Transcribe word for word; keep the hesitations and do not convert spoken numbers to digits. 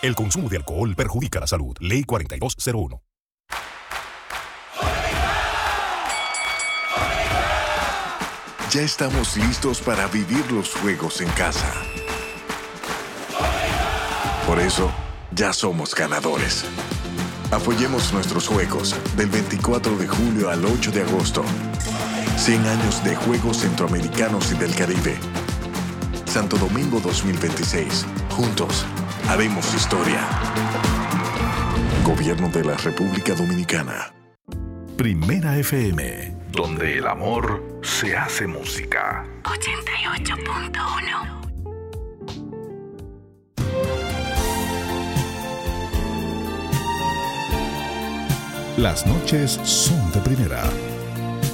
El consumo de alcohol perjudica la salud. Ley cuarenta y dos cero uno. Ya estamos listos para vivir los juegos en casa. Por eso, ya somos ganadores. Apoyemos nuestros juegos del veinticuatro de julio al ocho de agosto. cien años de Juegos Centroamericanos y del Caribe. Santo Domingo dos mil veintiséis. Juntos, haremos historia. Gobierno de la República Dominicana. Primera F M, donde el amor se hace música. ochenta y ocho punto uno. Las noches son de primera.